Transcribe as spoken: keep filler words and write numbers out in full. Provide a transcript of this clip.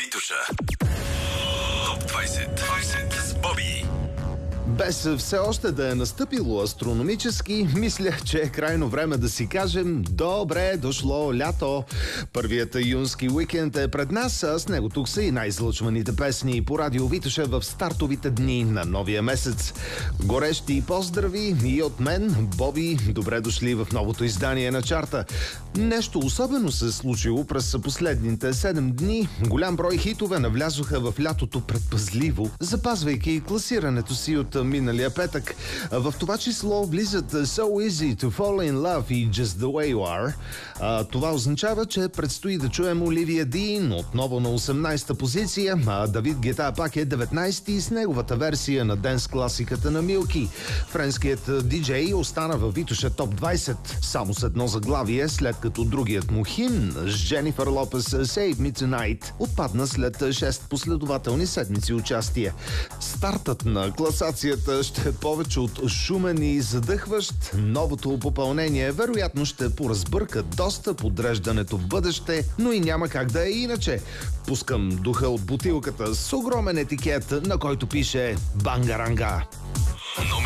Витоша. Топ двайсет. двайсет с Боби. Без все още да е настъпило астрономически, мисля, че е крайно време да си кажем добре дошло лято. Първият юнски уикенд е пред нас, а с него тук са и най-излъчваните песни по радио Витоша в стартовите дни на новия месец. Горещи поздрави и от мен, Боби, добре дошли в новото издание на чарта. Нещо особено се е случило през последните седем дни. Голям брой хитове навлязоха в лятото предпазливо, запазвайки класирането си от миналия петък. В това число влизат So Easy to Fall in Love и Just the Way You Are. А, това означава, че предстои да чуем Оливия Дин отново на осемнайсета позиция, а Давид Гета пак е деветнайсети с неговата версия на денс класиката на Милки. Френският диджей остана във Витоша топ двайсет само с едно заглавие, след като другият му химн с Дженифър Лопес Save Me Tonight отпадна след шест последователни седмици участие. Стартът на класацията ще е повече от шумен и задъхващ. Новото попълнение вероятно ще поразбърка доста подреждането в бъдеще, но и няма как да е иначе. Пускам духа от бутилката с огромен етикет, на който пише Бангаранга.